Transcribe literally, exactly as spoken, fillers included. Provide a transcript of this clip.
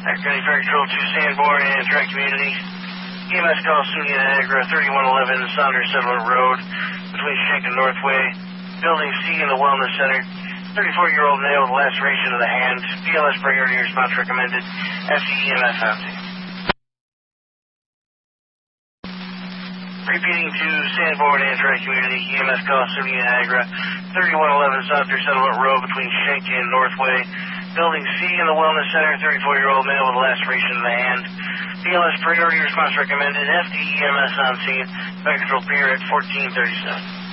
County Fire Control to Sanborn and Tri-Community. E M S call SUNY Niagara, thirty-one eleven Saunders Settlement Road, between Shank and Northway. Building C in the Wellness Center. thirty-four-year-old male with laceration of the hand. B L S priority response recommended. F D E M S on scene. Repeating to Sanborn and Tri-Community. E M S call SUNY Niagara, thirty-one eleven Saunders Settlement Road, between Shank and Northway. Building C in the Wellness Center, thirty-four-year-old male with laceration of the hand. B L S priority response recommended. F D E M S on scene. Fire Control Pier at fourteen thirty-seven.